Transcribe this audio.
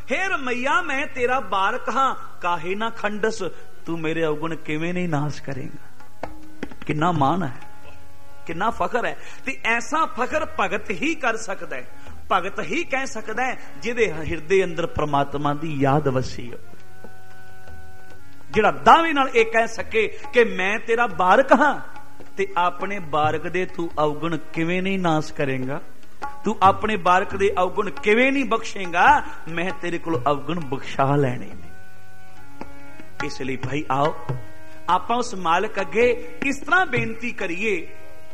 हे रमैया मैं तेरा बारक हां, काहे ना खंडस, तू मेरे अवगुण किवें नहीं नाश करेगा। किन्ना मान है, किन्ना फखर है। ते ऐसा फखर भगत ही कर सकता है, भगत ही कह सकता है जिहदे हिरदे अंदर परमात्मा दी याद वसी हो, जिहड़ा दावे नाल ये कह सके कि मैं तेरा बारक हां ते अपने बारक दे तू अवगुण किवें नहीं नाश करेगा, तू अपने बारक दे अवगुण किवें नहीं बख्शेगा, मैं तेरे कोल अवगुण बख्शा लैणे ने। इसलिए भाई आओ आपां उस मालिक अगे इस तरह बेनती करिए